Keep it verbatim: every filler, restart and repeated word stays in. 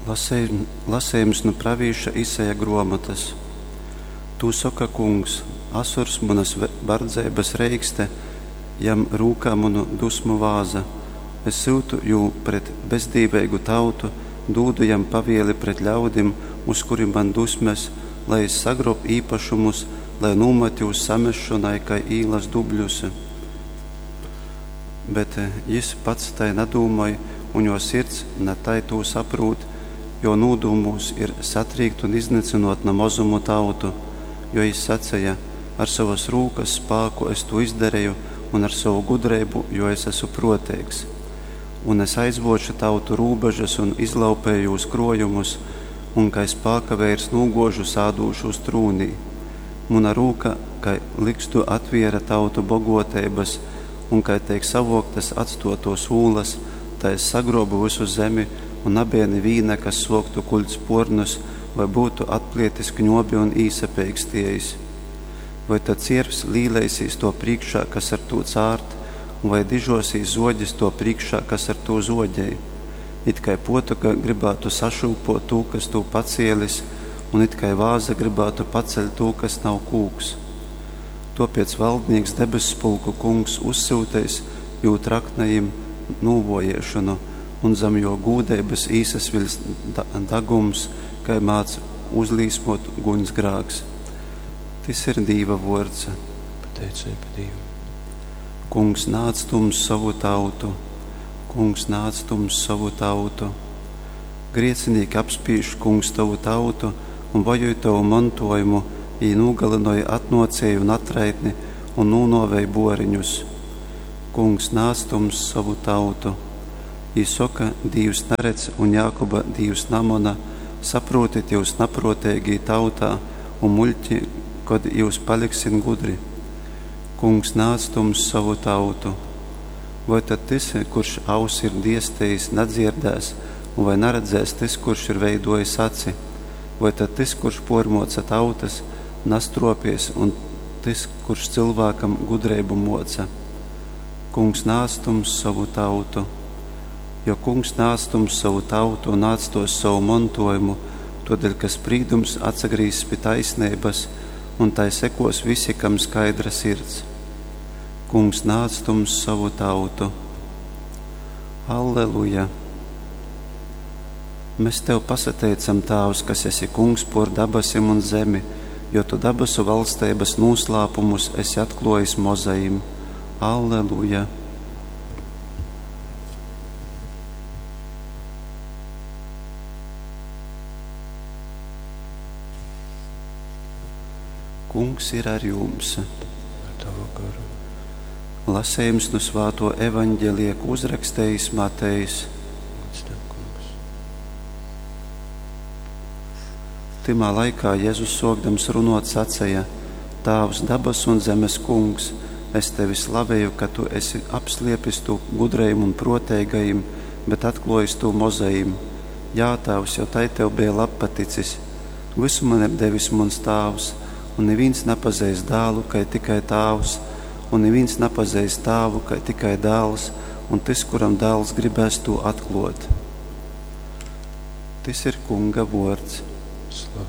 Lasējum, lasējums no pravīša Isaja gromatas. Tu saka, kungs, asurs manas bardzēbas reikste, jam rūkā manu dusmu vāza. Es siltu jū pret bezdīveigu tautu, dūdu jam pavieli pret ļaudim, uz kuri man dusmes, lai es sagrob īpašumus, lai nūmati uz samešanai, kai īlas dubļusi. Bet jis pats tai nadūmai, un jo sirds ne tai tū saprūt, jo nūdūmus ir satrīgt un iznīcinot no mozumu tautu, jo jis sacēja, ar savas rūkas spāku es to izdarēju, un ar savu gudreibu, jo es esmu proteigs. Un es aizvošu tautu rūbežas un izlaupēju uz krojumus, un kai spāka vērs nūgožu sādūšu uz trūnī. Muna rūka, kai likstu atviera tautu bogoteibas, un kai teik savoktas atstotos ūlas, tā es sagrobu visu zemi, un abieni vīne, kas svoktu kuļts pornus, vai būtu atplietis kņobi un īsapeikstiejas. Vai tad ciervs līleisīs to priekšā, kas ar to cārt, un vai dižosīs zoģis to priekšā, kas ar to zoģēja. It kai potuka gribētu sašūpot tū, kas tū pacielis, un it kai vāza gribētu paceļt tū, kas nav kūks. Topiec valdnieks debespulku kungs uzsūtais jū traknajim nūvojiešanu, un zem jo gūdēbas īsas viļs dagums, kai māc uzlīsmot guņs grāks. Tas ir Dīva vords. Pateicība Dievam. Kungs nāc tums savu tautu, kungs nāc tums savu tautu. Griecinīgi apspīš kungs tavu tautu un vajoj tavu mantojumu, ī nūgalinoja atnocēju un atraitni un nūnovēja boriņus. Kungs nāc tums savu tautu. Īsoka Dīvs Narec un Jākoba Dīvs Namona, saprotiet jūs naprotēgī tautā un muļķi, kod jūs paliksin gudri. Kungs nāc tums savu tautu. Vai tad tas, kurš aus ir diestējis, nedzirdēs, un vai neredzēs tas, kurš ir veidojis aci? Vai tad tas, kurš pormoca tautas, nastropies, un tas, kurš cilvēkam gudreibu moca? Kungs nāc tums savu tautu. Jo kungs nāc tums savu tautu un nāc tos savu mantojumu, todēļ, ka sprīdums atsagrīs pie taisnības, un tai sekos visi, kam skaidra sirds. Kungs nāc tums savu tautu. Alleluja! Mēs tev pasateicam, Tāvs, kas esi kungs por dabasim un zemi, jo tu dabasu valstības nūslāpumus esi atklojis Mozajim. Alleluja! Kungs ir ar jums. Lasējums no Svāto evaņģelieku uzrakstējis Matejs. Timā laikā Jēzus sokdams runot sacēja: Tāvs, dabas un zemes kungs, es tevi slavēju, ka tu esi apsliepis tu gudrajim un proteigajim, bet atklojis tu Mozajim. Jā, Tāvs, jo tai tev bija labpaticis. Visu man ir devis mans Tāvs, un neviens nepazēs dālu, kai tikai Tāvs, un neviens nepazēs Tāvu, kai tikai dēls, un tas, kuram dēls gribēs to atklot. Tas ir kunga vords.